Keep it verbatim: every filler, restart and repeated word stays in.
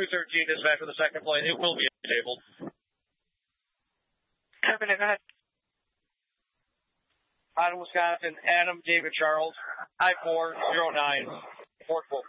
two thirteen dispatch for the second plane. It will be disabled. Terminator, go ahead. Out of Wisconsin, Adam David Charles, I four zero nine four four.